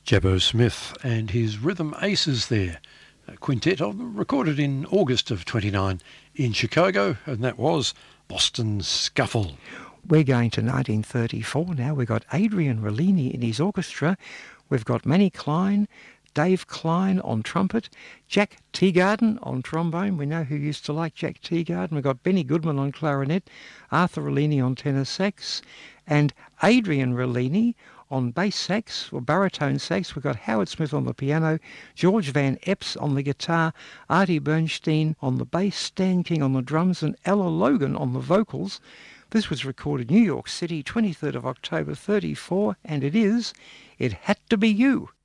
Jabbo Smith and his Rhythm Aces there. A quintet recorded in August of 29 in Chicago, and that was Boston Scuffle. We're going to 1934 now. We've got Adrian Rollini in his orchestra. We've got Manny Klein, Dave Klein on trumpet, Jack Teagarden on trombone. We know who used to like Jack Teagarden. We've got Benny Goodman on clarinet, Arthur Rollini on tenor sax, and Adrian Rollini on bass sax or baritone sax. We've got Howard Smith on the piano, George Van Epps on the guitar, Artie Bernstein on the bass, Stan King on the drums, and Ella Logan on the vocals. This was recorded in New York City, 23rd of October 34, and it Had to Be You.